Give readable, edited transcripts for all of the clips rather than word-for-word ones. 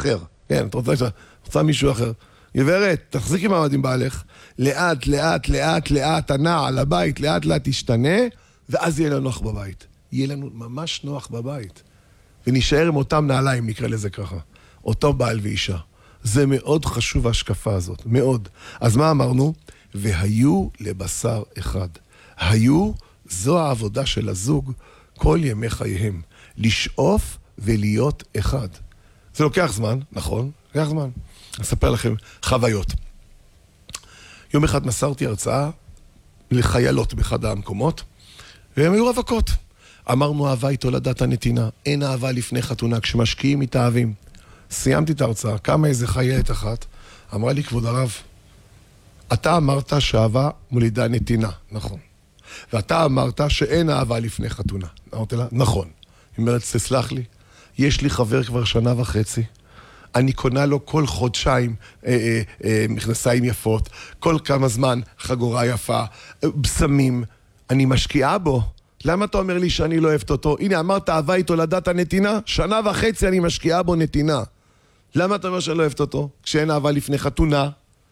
אחר. כן, את רוצה מישהו אחר. גברת, תחזיקי מעמד עם בעלך, לאט, לאט, לאט, לאט, הנע לבית, לאט, לאט תשתנה, ואז יהיה לנו נוח בבית. יהיה לנו ממש נוח בבית. ונשאר עם אותם נעליים, נקרא לזה ככה. אותו בעל ואישה. זה מאוד חשוב ההשקפה הזאת, מאוד. אז מה אמרנו? והיו לבשר אחד. היו, זו העבודה של הזוג כל ימי חייהם. לשאוף ולהיות אחד. זה לוקח זמן, נכון? לוקח זמן. אני אספר לכם חוויות. יום אחד מסרתי הרצאה לחיילות באחד המקומות, והן היו רווקות. אמרנו, אהבה היא תולדת הנתינה. אין אהבה לפני חתונה, כשמשקיעים מתאהבים. סיימתי את ההרצאה, קמה איזה חיילת אחת, אמרה לי, כבוד הרב, אתה אמרת שאהבה מולידה נתינה, נכון. ואתה אמרת שאין אהבה לפני חתונה. אמרתי לה, נכון. היא אומרת, תסלח לי, יש לי חבר כבר 1.5 שנה, אני קונה לו כל חודשיים מכנסיים יפות, כל כמה זמן חגורה יפה, בשמים, אני משקיעה בו. למה אתה אומר לי שאני לא אוהבת אותו? הנה, אמרת, אהבה היא תולדת הנתינה, 1.5 שנה אני משקיעה בו נתינה. למה אתה אומר שאני לא אוהבת אותו? כשאין אהבה לפני חתונה.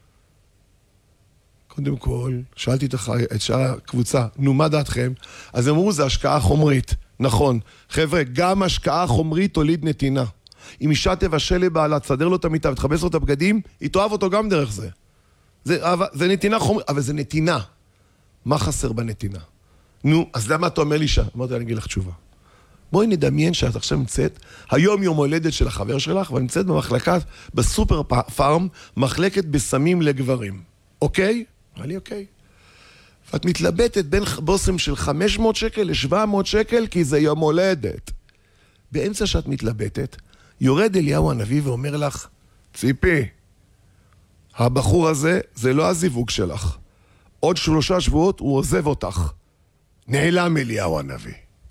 קודם כל, שאלתי את שאר הקבוצה, נו, מה דעתכם? אז אמרו, זה השקעה חומרית. נכון. חבר'ה, גם השקעה חומרית תוליד נתינה. אם אישה תבשל לבעלה, תסדר לו את המיטה ותחבש לו את הבגדים, היא תאהב אותו גם דרך זה. זה נתינה חומרית, אבל זה נתינה. מה חסר בנתינה? נו, אז למה אתה אומר לי שם? אמרתי, אני אגיד לך תשובה. בואי נדמיין שאת עכשיו נמצאת, היום יום הולדת של החבר שלך, ונמצאת במחלקה, בסופר פארם, מחלקת בסמים לגברים. אוקיי? אמרה לי, אוקיי. ואת מתלבטת בין בושם של 500 שקל ל-700 שקל, כי זה יום הולדת. באמצע שאת מתלבטת, יורד אליהו הנביא ואומר לך, ציפי, הבחור הזה, זה לא הזיווג שלך. עוד 3 שבועות הוא עוזב אותך. נעלם אליהו הנביא.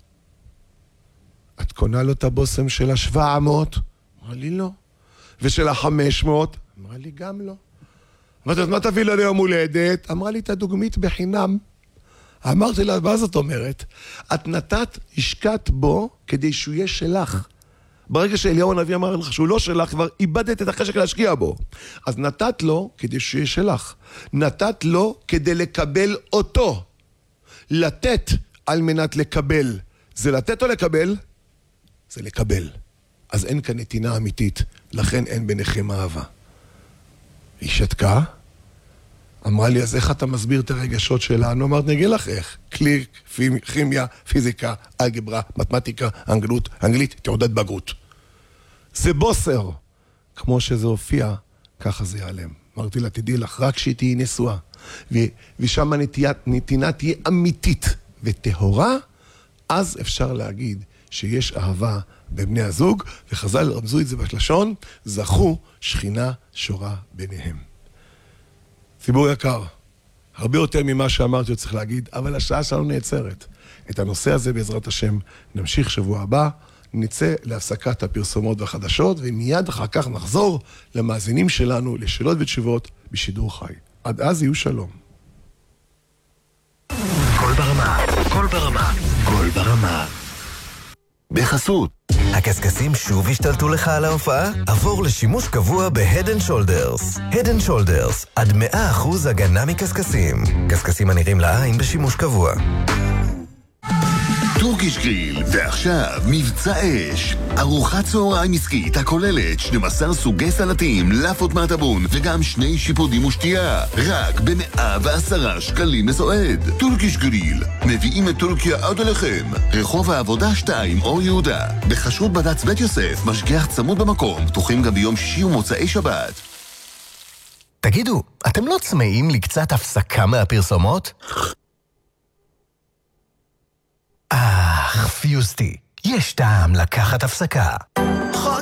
את קונה לו את הבושם של 700? אמרה לי לא. ושל 500? אמרה לי גם לא. אמרתי, מה תביא לו ליום הולדת? אמרה לי את הדוגמית בחינם. אמרתי לה, מה זאת אומרת? את נתת, השקעת בו כדי שהוא יהיה שלך. ברגע שאליהו הנביא אמר לך שהוא לא שלך, כבר איבדת את החשק להשקיע בו. אז נתת לו כדי שהוא יהיה שלך. נתת לו כדי לקבל אותו. לתת על מנת לקבל. זה לתת או לקבל? זה לקבל. אז אין כאן נתינה אמיתית, לכן אין ביניכם אהבה. היא שתקה, אמרה לי, אז איך אתה מסביר את הרגשות שלנו? אמרת, נגיד לך איך. קליק, כימיה, פיזיקה, אלגברה, מתמטיקה, אנגלית, תעודת בגרות. זה בוסר. כמו שזה הופיע, ככה זה ייעלם. אמרתי לה, תדעי לך, רק שהיא תהי נשואה. ושם נתינה תהיה אמיתית וטהורה, אז אפשר להגיד שיש אהבה בבני הזוג, וחז"ל רמזו את זה בשלשון, זכו שכינה שורה ביניהם. ציבור יקר, הרבה יותר ממה שאמרתי צריך להגיד, אבל השעה שלנו נעצרת. את הנושא הזה בעזרת השם נמשיך שבוע הבא, נצא להפסקת הפרסומות והחדשות, ומיד אחר כך נחזור למאזינים שלנו לשאלות ותשובות בשידור חי. עד אז יהיו שלום. כל ברמה, כל ברמה, כל ברמה. בחסות. הקסקסים שוב השתלטו לך על ההופעה? עבור לשימוש קבוע ב-Head & Shoulders. Head & Shoulders, עד 100% הגנה מקסקסים. קסקסים הנראים לעין בשימוש קבוע. טורקיש גריל, ועכשיו מבצע אש. ארוחת צהריים עסקית הכוללת 12 סוגי סלטים, לאפות מהטבון וגם 2 שיפודים ושתייה. רק ב110 שקלים לסועד. טורקיש גריל, מביאים את טורקיה עד אליכם. רחוב העבודה 2 אור יהודה. בחשרות בד"ץ בית יוסף, משגיח צמוד במקום, פתוחים גם ביום שישי ומוצאי שבת. תגידו, אתם לא צמאים לקצת הפסקה מהפרסומות? פיוסטי, יש טעם לקחת הפסקה.